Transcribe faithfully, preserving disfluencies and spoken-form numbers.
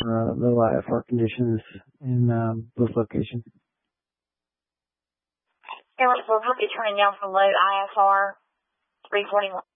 uh, low I F R conditions in um, both locations. Airline four, we'll be turning down from low I F R three forty-one.